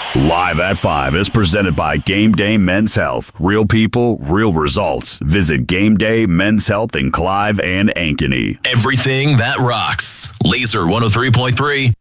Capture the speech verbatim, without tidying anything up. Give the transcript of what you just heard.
Live at five is presented by Game Day Men's Health. Real people, real results. Visit Game Day Men's Health in Clive and Ankeny. Everything that rocks. Laser one oh three point three.